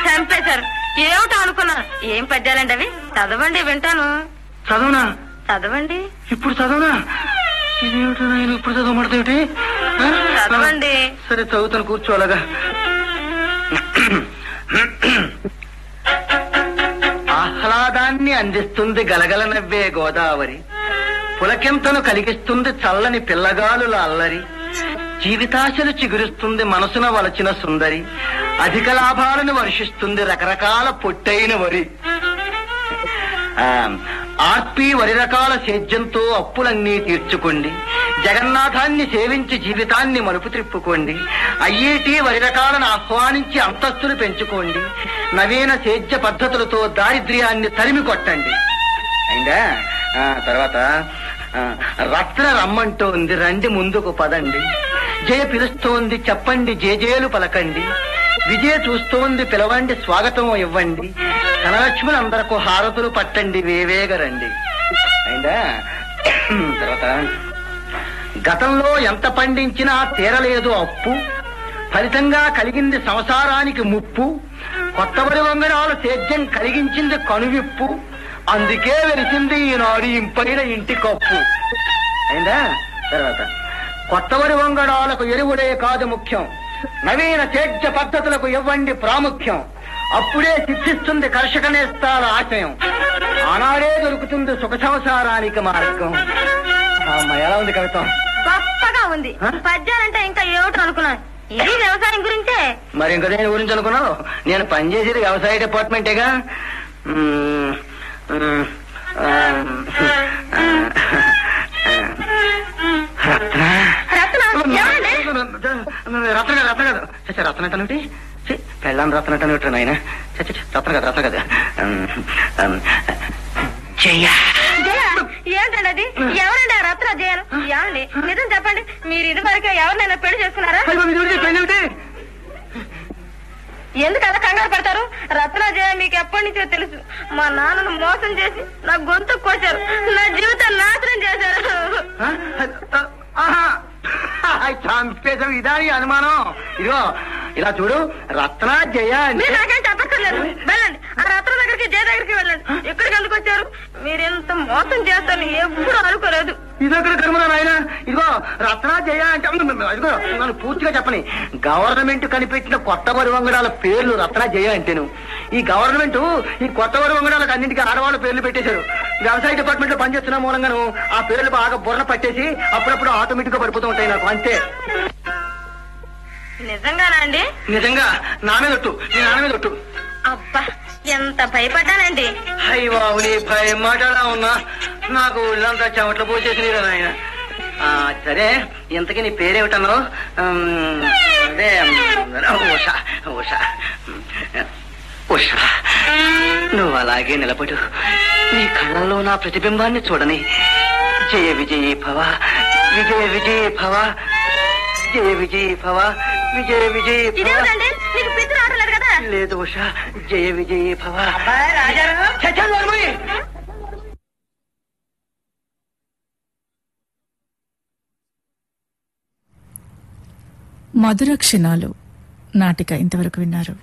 చంపేశారు. ఏమిటో అనుకున్నా. ఏం పద్యాలండి అవి? చదవండి, వింటాను. చదవనా? చదవండి. ఇప్పుడు చదవనా? ఇదేమిటి నేను ఇప్పుడు చదవమంటే? చదవండి. సరే చదువుతాను, కూర్చోలాగా. ఆహ్లాదాన్ని అందిస్తుంది గలగల నవ్వే గోదావరి, పులకింతను కలిగిస్తుంది చల్లని పిల్లగాలుల అల్లరి, జీవితాశలు చిగురుస్తుంది మనసున వలచిన సుందరి, అధిక లాభాలను వర్షిస్తుంది రకరకాల పొట్టైన వరి. ఆర్పి వరి రకాల సేద్యంతో అప్పులన్నీ తీర్చుకోండి, జగన్నాథాన్ని సేవించి జీవితాన్ని మలుపు త్రిప్పుకోండి, ఐఐటి వరి రకాలను ఆహ్వానించి అంతస్తులు పెంచుకోండి, నవీన సేద్య పద్ధతులతో దారిద్ర్యాన్ని తరిమి కొట్టండి. అయిందా? తర్వాత రత్న రమ్మంటోంది, రండి ముందుకు పదండి, జయ పిలుస్తోంది చెప్పండి జేజేలు పలకండి, విజయ చూస్తోంది పిలవండి స్వాగతం ఇవ్వండి, ధనలక్ష్మిని అందరకు హారతులు పట్టండి వేవేగరండి. అయిందా? తర్వాత గతంలో ఎంత పండించినా తీరలేదు అప్పు, ఫలితంగా కలిగింది సంసారానికి ముప్పు, కొత్త వరి వంగడాలు సేద్యం కలిగించింది కనువిప్పు, అందుకే వెలిసింది ఈనాడు ఇంపైన ఇంటి కప్పు. అయిందా? తర్వాత కొత్త వరి వంగడాలకు ఎరువులే కాదు ముఖ్యం, నవీన సేద్య పద్ధతులకు ఇవ్వండి ప్రాముఖ్యం, అప్పుడే సిద్ధిస్తుంది కర్షక నేస్తాల ఆశయం, ఆనాడే దొరుకుతుంది సుఖ సంసారానికి మార్గం. ఎలా ఉంది కవితం? గొప్పగా ఉంది. పద్యాలంటే ఇంకా ఏమిటో అనుకున్నాను. ఇది వ్యవసాయం గురించే. మరి ఇంకా దేని గురించి అనుకున్నావు? నేను పనిచేసేది వ్యవసాయ డిపార్ట్మెంటేగా. రత్న రత్నటి పెళ్ళాం రత్నటనుట నాయన. రత్న కదా, రత్న కదా. ఏంటండి అది? ఎవరండి ఆ రత్న జయను? ఏమండి నిజం చెప్పండి, మీరు ఇది వరకు ఎవరినైనా పెళ్లి చేసుకున్నారా? ఎందుకు అలా కంగారు పడతారు? రత్న జయ మీకు ఎప్పటి నుంచో తెలుసు. మా నాన్నను మోసం చేసి నా గొంతు కోసారు, నా జీవితాన్ని నాశనం చేశారు. చంపేశాం, ఇదా అనుమానం? ఇదిగో ఇలా చూడు, రత్న జయ మీరు నాకేం చెప్పక్కర్లేదు, వెళ్ళండి. ఆ రత్న దగ్గరికి జయ దగ్గరికి వెళ్ళండి. ఎక్కడికి ఎందుకు వచ్చారు? మీరు ఎంత మోసం చేస్తారని ఎప్పుడు అనుకోలేదు. ఇదొకటి కర్మరా నాయన. ఇదిగో రత్న జయ అంటే ఇదిగో నన్ను పూర్తిగా చెప్పని, గవర్నమెంట్ కనిపెట్టిన కొత్త వరి వంగడాల పేర్లు రత్న జయ అంటేను. ఈ గవర్నమెంట్ ఈ కొత్త వరి వంగడాలకు అన్నింటికి ఆడవాళ్ళ పేర్లు పెట్టేశారు. వ్యవసాయ డిపార్ట్మెంట్ లో పనిచేస్తున్న మూలంగాను ఆ పేర్లు బాగా బుర్ర పట్టేసి అప్పుడప్పుడు ఆటోమేటిక్ గా పడిపోతూ ఉంటాయి నాకు, అంతే. నిజంగానా అండి? నిజంగా. నా మీద ఒట్టు, నీ నాన్న మీద ఒట్టు. అబ్బా ఎంత భయపడ్డానండి. అయ్యి బాబు, నీ భయం మాట్లాడా ఉన్నా నాకు ఒళ్ళంతా చెమట్లు పోసేసి ఆయన. సరే, ఇంతకీ నీ పేరేమిటన్నావు? అదే ఉషా. ఉషా ఉషా, నువ్వు అలాగే నిలబడు, నీ కళ్ళల్లో నా ప్రతిబింబాన్ని చూడని. జయ విజయీ భవ, విజయ విజయీ భవ, జయ విజయీ భవ, విజయ విజయీ భవ. లేదు ఉషా, జయ విజయీ భవ. మధుర క్షణాలు నాటిక ఇంతవరకు విన్నారు.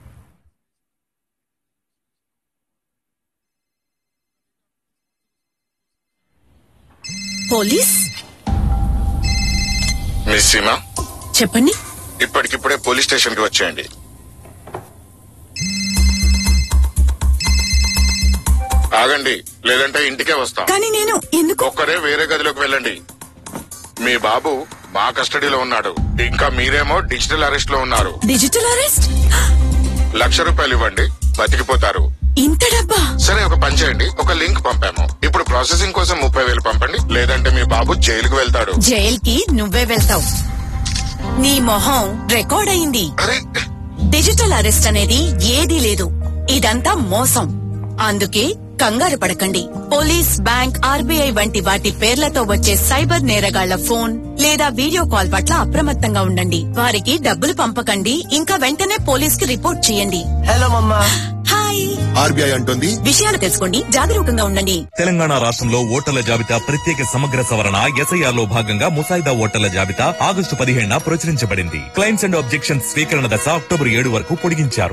పోలీస్ మిస్ సీమా, చెప్పండి. ఇప్పటికిప్పుడే పోలీస్ స్టేషన్ కి వచ్చేయండి. ఆగండి, లేదంటే ఇంటికే వస్తాం. కానీ నేను ఎందుకు? ఒక్కరే వేరే గదిలోకి వెళ్ళండి. మీ బాబు మా కస్టడీలో ఉన్నాడు, ఇంకా మీరేమో డిజిటల్ అరెస్ట్ లో ఉన్నారు. Digital arrest? ₹1,00,000 ఇవ్వండి, బతికిపోతారు. ఇంత డబ్బా? సరే, ఒక పని చేయండి, ఒక లింక్ పంపాము. ఇప్పుడు ప్రాసెసింగ్ కోసం 30,000 పంపండి, లేదంటే మీ బాబు జైలుకు వెళ్తాడు. జైలుకి నువ్వే వెళ్తావు. నీ మొహం రికార్డ్ అయింది. అరే, డిజిటల్ అరెస్ట్ అనేది ఏదీ లేదు. ఇదంతా మోసం. అందుకే కంగారు పడకండి. పోలీస్, బ్యాంక్, ఆర్బీఐ వంటి వాటి పేర్లతో వచ్చే సైబర్ నేరగాళ్ల ఫోన్ లేదా వీడియో కాల్ పట్ల అప్రమత్తంగా ఉండండి. వారికి డబ్బులు పంపకండి, ఇంకా వెంటనే పోలీస్ కి రిపోర్ట్ చేయండి. హలో మమ్మా. హాయ్. ఆర్బీఐ అంటుంది విషయాలు తెలుసుకోండి, జాగరూకంగా ఉండండి. తెలంగాణ రాష్ట్రంలో ఓటర్ల జాబితా ప్రత్యేక సమగ్ర సవరణ ఎస్ఐఆర్ లో భాగంగా ముసాయిదా ఓటర్ల జాబితా ఆగస్టు 15న ప్రచురించబడింది. క్లైమ్స్ అండ్ ఆబ్జెక్షన్స్ స్వీకరణ దశ అక్టోబర్ 7 వరకు పొడిగించారు.